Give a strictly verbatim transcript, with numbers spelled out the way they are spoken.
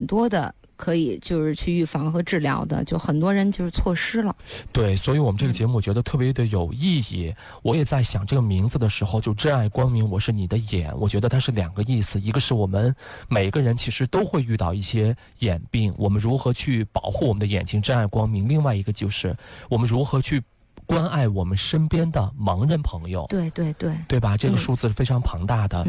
多的可以就是去预防和治疗的，就很多人就是错失了。 对，所以我们这个节目觉得特别的有意义。我也在想这个名字的时候，就真爱光明我是你的眼，我觉得它是两个意思，一个是我们每个人其实都会遇到一些眼病，我们如何去保护我们的眼睛真爱光明，另外一个就是我们如何去关爱我们身边的盲人朋友。 对对对， 对吧？这个数字是非常庞大的。